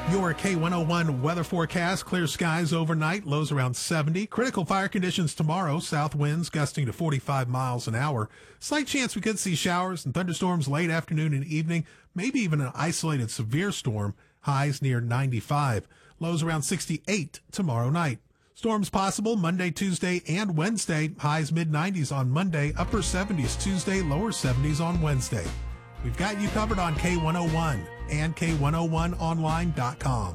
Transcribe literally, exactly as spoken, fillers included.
Your K one oh one weather forecast: clear skies overnight, lows around seventy. Critical fire conditions tomorrow, south winds gusting to forty-five miles an hour. Slight chance we could see showers and thunderstorms late afternoon and evening, maybe even an isolated severe storm, highs near ninety-five. Lows around sixty-eight tomorrow night. Storms possible Monday, Tuesday, and Wednesday. Highs mid nineties on Monday, upper seventies Tuesday, lower seventies on Wednesday. We've got you covered on K one oh one and K one oh one online dot com.